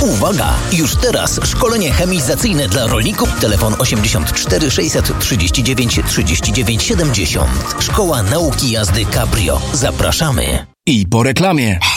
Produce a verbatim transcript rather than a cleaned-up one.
Uwaga! Już teraz szkolenie chemizacyjne dla rolników. Telefon osiemdziesiąt cztery sześćset trzydzieści dziewięć trzydzieści dziewięć siedemdziesiąt. Szkoła Nauki Jazdy Cabrio. Zapraszamy. I po reklamie.